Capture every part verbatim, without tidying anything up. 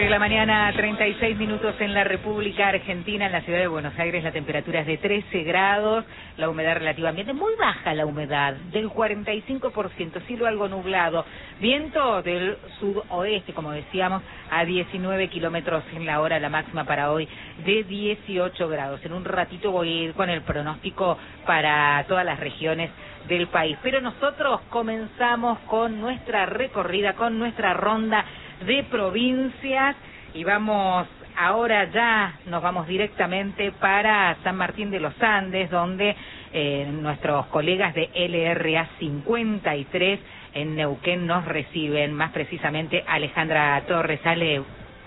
de la mañana, treinta y seis minutos en la República Argentina. En la ciudad de Buenos Aires la temperatura es de trece grados, la humedad relativamente muy baja, la humedad del cuarenta y cinco por ciento, cielo algo nublado, viento del sudoeste, como decíamos, a diecinueve kilómetros en la hora, la máxima para hoy de dieciocho grados. En un ratito voy a ir con el pronóstico para todas las regiones del país, pero nosotros comenzamos con nuestra recorrida, con nuestra ronda de provincias y vamos ahora ya, nos vamos directamente para San Martín de los Andes, donde eh, nuestros colegas de L R A cincuenta y tres en Neuquén nos reciben, más precisamente Alejandra Torres. Ale,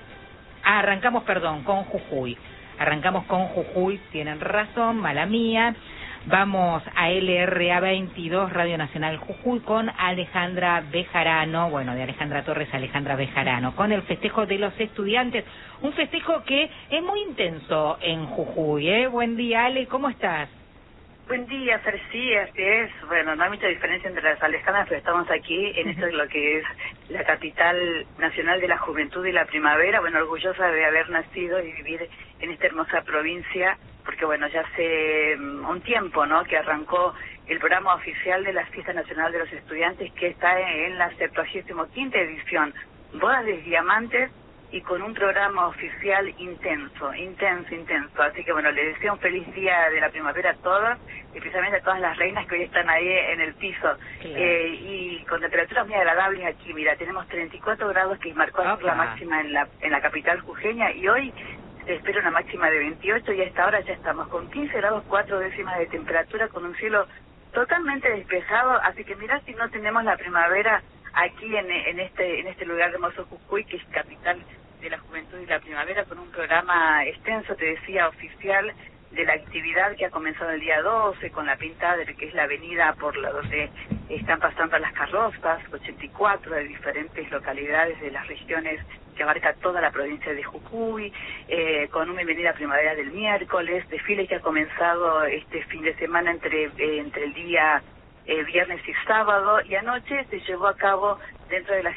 ah, arrancamos, perdón, con Jujuy, arrancamos con Jujuy, tienen razón, mala mía. Vamos a L R A veintidós, Radio Nacional Jujuy, con Alejandra Bejarano, bueno, de Alejandra Torres a Alejandra Bejarano, con el festejo de los estudiantes, un festejo que es muy intenso en Jujuy, ¿eh? Buen día, Ale, ¿cómo estás? Buen día, Fer, sí, así es. Bueno, no hay mucha diferencia entre las Alejandras, pero estamos aquí en esto de lo que es la capital nacional de la juventud y la primavera. Bueno, orgullosa de haber nacido y vivir en esta hermosa provincia, porque bueno, ya hace um, un tiempo, ¿no?, que arrancó el programa oficial de la Fiesta Nacional de los Estudiantes, que está en la septuagésima quinta edición, Bodas de Diamantes, y con un programa oficial intenso, intenso, intenso. Así que bueno, les deseo un feliz día de la primavera a todas, especialmente a todas las reinas que hoy están ahí en el piso. Claro. Eh, y con temperaturas muy agradables aquí, mira, tenemos treinta y cuatro grados, que marcó ayer la máxima en la, en la capital jujeña, y hoy se espera una máxima de veintiocho, y a esta hora ya estamos con quince grados, cuatro décimas de temperatura, con un cielo totalmente despejado. Así que mirá si no tenemos la primavera aquí en, en este en este lugar hermoso, Jujuy, que es capital de la juventud y la primavera, con un programa extenso, te decía, oficial, de la actividad que ha comenzado el día doce, con la pintada de lo que es la avenida por la donde están pasando las carrozas, ochenta y cuatro de diferentes localidades de las regiones que abarca toda la provincia de Jujuy, eh, con una bienvenida primavera del miércoles, desfile que ha comenzado este fin de semana entre, eh, entre el día eh, viernes y sábado, y anoche se llevó a cabo dentro de la